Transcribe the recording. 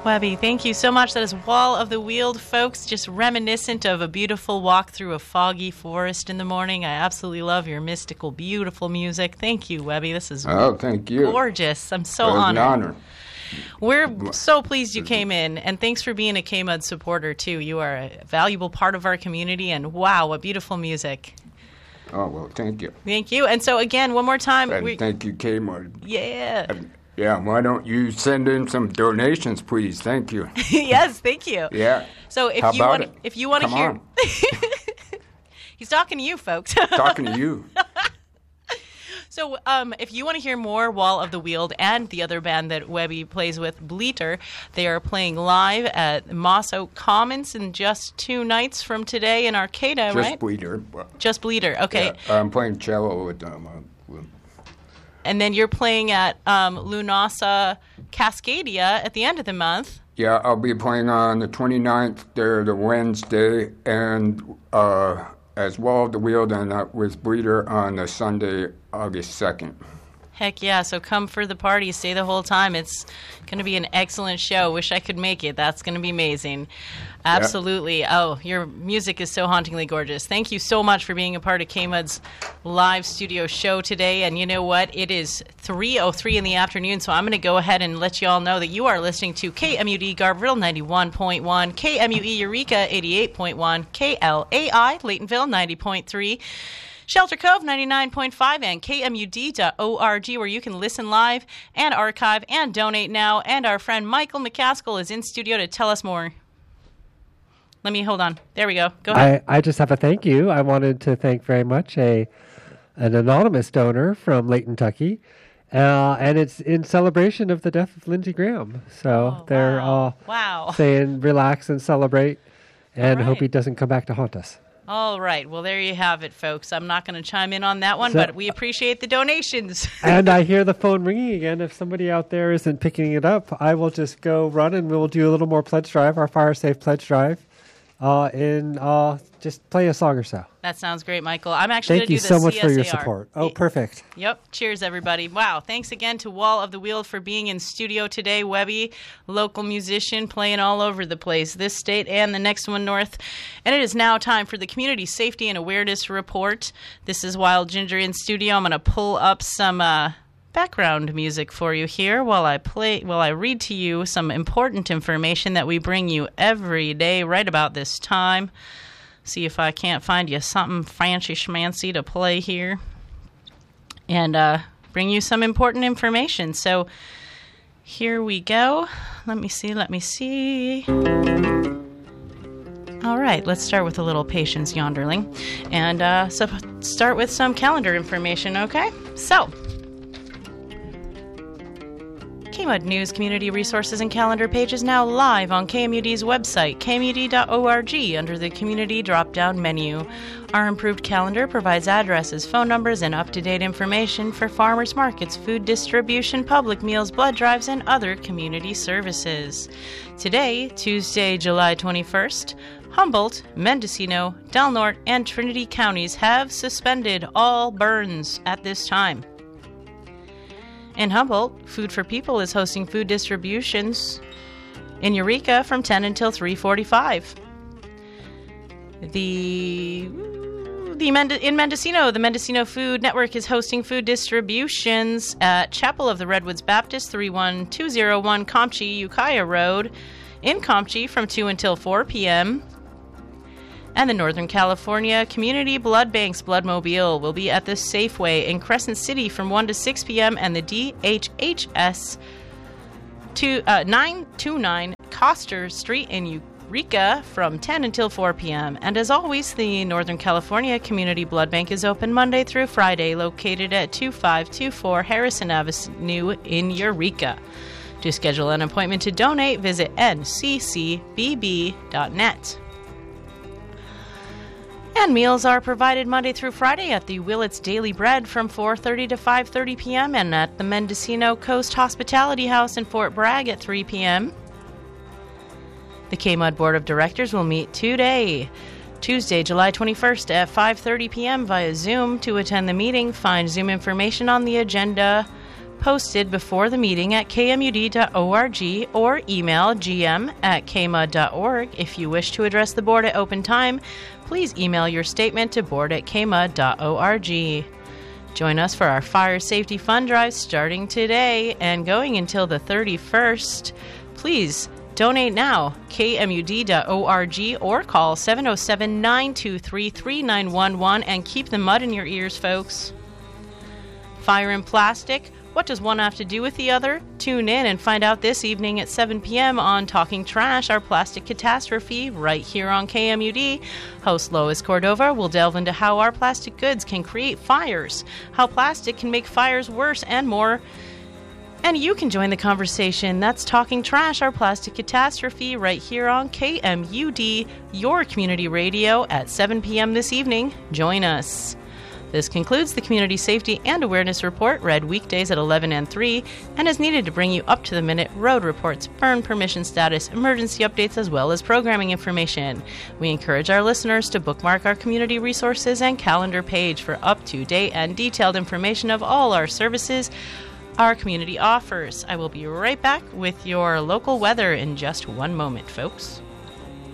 Webby, thank you so much. That is Wall of the Weald, folks, just reminiscent of a beautiful walk through a foggy forest in the morning. I absolutely love your mystical, beautiful music. Thank you, Webby. This is thank you. Gorgeous. I'm so honored. It was an honor. We're so pleased you came in, and thanks for being a KMUD supporter, too. You are a valuable part of our community, and wow, what beautiful music. Oh, well, thank you. Thank you. And so, again, one more time. And thank you, KMUD. Yeah. Yeah, why don't you send in some donations, please? Thank you. Yes, thank you. Yeah. So if you want to hear, he's talking to you, folks. Talking to you. So if you want to hear more Wall of the Weald and the other band that Webby plays with, Bleater, they are playing live at Moss Oak Commons in just 2 nights from today in Arcata, right? Just Bleater. Just Bleater, okay. Yeah, I'm playing cello with them. And then you're playing at Lunasa Cascadia at the end of the month. Yeah, I'll be playing on the 29th there, the Wednesday, and as Wall of the Weald and with Bleater on the Sunday, August 2nd. Heck yeah, so come for the party. Stay the whole time. It's going to be an excellent show. Wish I could make it. That's going to be amazing. Absolutely. Yep. Oh, your music is so hauntingly gorgeous. Thank you so much for being a part of KMUD's live studio show today. And you know what? It is 3:03 in the afternoon, so I'm going to go ahead and let you all know that you are listening to KMUD Garberville 91.1, KMUE Eureka 88.1, KLAI Laytonville 90.3, Shelter Cove 99.5, and KMUD.org, where you can listen live and archive and donate now. And our friend Michael McCaskill is in studio to tell us more. Hold on. There we go. Go ahead. I just have a thank you. I wanted to thank very much an anonymous donor from Layton, Kentucky, and it's in celebration of the death of Lindsey Graham. So they're saying relax and celebrate, and hope he doesn't come back to haunt us. All right. Well, there you have it, folks. I'm not going to chime in on that one, but we appreciate the donations. And I hear the phone ringing again. If somebody out there isn't picking it up, I will just go run and we'll do a little more pledge drive, our Fire Safe pledge drive, and just play a song or so. That sounds great, Michael. I'm actually going to do the CSAR. Thank you so much for your support. Oh, perfect. Yep. Cheers, everybody. Wow. Thanks again to Wall of the Weald for being in studio today. Webby, local musician, playing all over the place, this state and the next one north. And it is now time for the Community Safety and Awareness Report. This is Wild Ginger in studio. I'm going to pull up some background music for you here while I read to you some important information that we bring you every day right about this time. See if I can't find you something fancy schmancy to play here and bring you some important information. So here we go. Let me see. All right, let's start with a little patience, Yonderling. And so start with some calendar information, okay? So KMUD News, Community Resources, and Calendar page is now live on KMUD's website, kmud.org, under the Community drop-down menu. Our improved calendar provides addresses, phone numbers, and up-to-date information for farmers markets, food distribution, public meals, blood drives, and other community services. Today, Tuesday, July 21st, Humboldt, Mendocino, Del Norte, and Trinity counties have suspended all burns at this time. In Humboldt, Food for People is hosting food distributions in Eureka from 10 until 3:45. In Mendocino, the Mendocino Food Network is hosting food distributions at Chapel of the Redwoods Baptist, 31201 Comchi, Ukiah Road, in Comchi from 2 until 4 p.m. And the Northern California Community Blood Bank's Bloodmobile will be at the Safeway in Crescent City from 1 to 6 p.m. and the DHHS 929 Coster Street in Eureka from 10 until 4 p.m. And as always, the Northern California Community Blood Bank is open Monday through Friday, located at 2524 Harrison Avenue in Eureka. To schedule an appointment to donate, visit nccbb.net. And meals are provided Monday through Friday at the Willits Daily Bread from 4:30 to 5:30 p.m. and at the Mendocino Coast Hospitality House in Fort Bragg at 3 p.m. The KMUD Board of Directors will meet today, Tuesday, July 21st at 5:30 p.m. via Zoom. To attend the meeting, find Zoom information on the agenda posted before the meeting at kmud.org or email gm@kmud.org. If you wish to address the board at open time, please email your statement to board@kmud.org. Join us for our Fire Safety Fund Drive starting today and going until the 31st. Please donate now, kmud.org, or call 707-923-3911 and keep the mud in your ears, folks. Fire and plastic, what does one have to do with the other? Tune in and find out this evening at 7 p.m. on Talking Trash, our plastic catastrophe, right here on KMUD. Host Lois Cordova will delve into how our plastic goods can create fires, how plastic can make fires worse, and more. And you can join the conversation. That's Talking Trash, our plastic catastrophe, right here on KMUD, your community radio, at 7 p.m. this evening. Join us. This concludes the Community Safety and Awareness Report, read weekdays at 11 and 3, and is needed to bring you up-to-the-minute road reports, burn permission status, emergency updates, as well as programming information. We encourage our listeners to bookmark our community resources and calendar page for up-to-date and detailed information of all our services our community offers. I will be right back with your local weather in just one moment, folks.